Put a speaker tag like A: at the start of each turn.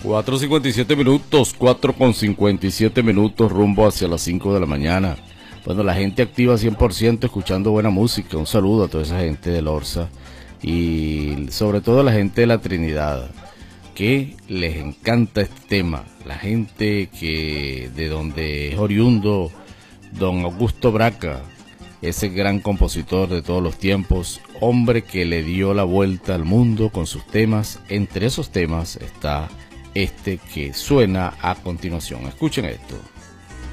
A: 4:57, 4:57 rumbo hacia las 5 de la mañana. Bueno, la gente activa 100% escuchando buena música. Un saludo a toda esa gente de Lorza y sobre todo a la gente de la Trinidad, que les encanta este tema. La gente que de donde es oriundo don Augusto Braca, ese gran compositor de todos los tiempos, hombre que le dio la vuelta al mundo con sus temas. Entre esos temas está este que suena a continuación. Escuchen esto.